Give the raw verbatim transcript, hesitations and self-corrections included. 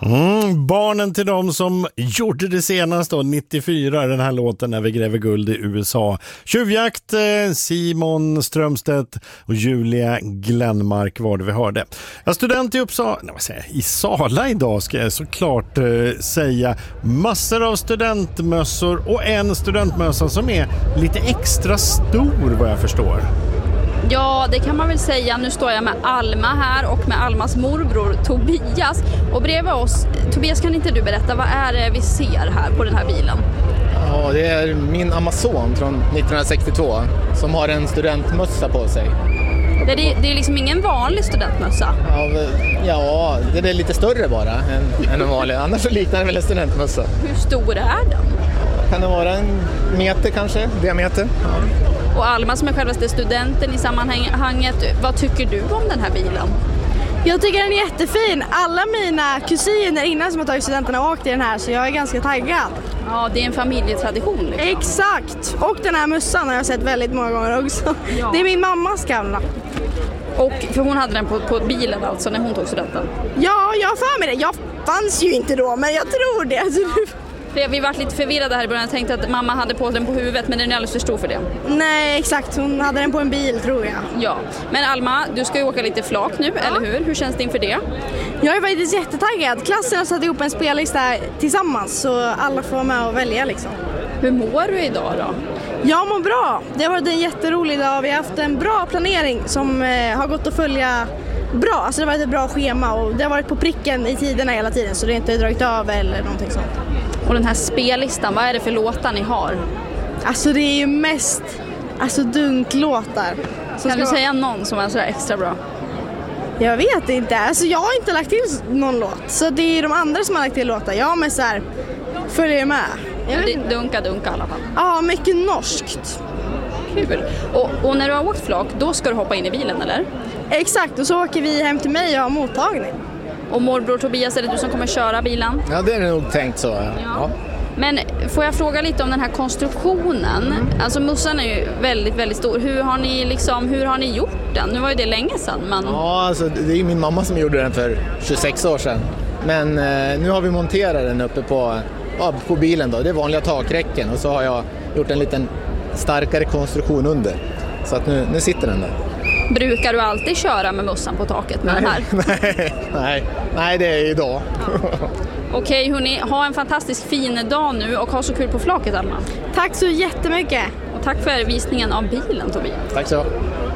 Mm, barnen till dem som gjorde det senast då, nittiofyra, den här låten När vi gräver guld i U S A. Tjuvjakt, Simon Strömstedt och Julia Glenmark var det vi hörde. Jag student i Uppsala, nej, vad säger jag, i Sala idag ska jag såklart eh, säga. Massor av studentmössor och en studentmössa som är lite extra stor vad jag förstår. Ja, det kan man väl säga. Nu står jag med Alma här och med Almas morbror Tobias. Och bredvid oss, Tobias, kan inte du berätta, vad är det vi ser här på den här bilen? Ja, det är min Amazon från nittonhundrasextiotvå som har en studentmössa på sig. Det är, det är liksom ingen vanlig studentmössa? Ja, ja, det är lite större bara än, än en vanlig. Annars så liknar det väl en studentmössa. Hur stor är den? Kan det vara en meter kanske, diameter? Ja. Och Alma som är självaste studenten i sammanhanget, vad tycker du om den här bilen? Jag tycker den är jättefin. Alla mina kusiner innan som har tagit studenterna har åkt i den här, så jag är ganska taggad. Ja, det är en familjetradition liksom. Exakt! Och den här mössan har jag sett väldigt många gånger också. Ja. Det är min mammas gamla. Och för hon hade den på, på bilen alltså när hon tog studenten? Ja, jag har för mig det. Jag fanns ju inte då, men jag tror det. Vi var lite förvirrade här i början. Jag tänkte att mamma hade på den på huvudet, men den är alldeles för stor för det. Nej, exakt. Hon hade den på en bil, tror jag. Ja, men Alma, du ska ju åka lite flak nu, ja. Eller hur? Hur känns det inför det? Jag är faktiskt jättetaggad. Klassen har satt ihop en spellista tillsammans, så alla får vara med och välja liksom. Hur mår du idag då? Jag mår bra. Det har varit en jätterolig dag. Vi har haft en bra planering som eh, har gått att följa bra. Alltså det har varit ett bra schema och det har varit på pricken i tiderna hela tiden, så det är inte dragit av eller någonting sånt. Och den här spellistan, vad är det för låtar ni har? Alltså det är ju mest alltså dunklåtar. Så kan du vara... säga någon som är så extra bra? Jag vet inte. Alltså jag har inte lagt till någon låt. Så det är de andra som har lagt till låtar. Jag med så här följer med. Det dunka dunka i alla fall. Ja, mycket norskt. Kul. Och, och när du har åkt flak, då ska du hoppa in i bilen, eller? Exakt, och så åker vi hem till mig och har mottagning. Och morbror Tobias, är det du som kommer köra bilen? Ja, det är nog tänkt så. Ja. Ja. Men får jag fråga lite om den här konstruktionen? Mm. Alltså mussan är ju väldigt, väldigt stor. Hur har ni liksom, hur har ni gjort den? Nu var ju det länge sedan. Men... Ja, alltså, det är ju min mamma som gjorde den för tjugosex år sedan. Men eh, nu har vi monterat den uppe på, ja, på bilen då. Det är vanliga takräcken och så har jag gjort en liten starkare konstruktion under. Så att nu, nu sitter den där. Brukar du alltid köra med mussan på taket med nej, den här? Nej, nej, nej, det är idag. Ja. Okej, hörni, ha en fantastisk fin dag nu och ha så kul på flaket, Alma. Tack så jättemycket. Och tack för visningen av bilen, Tobias. Tack så.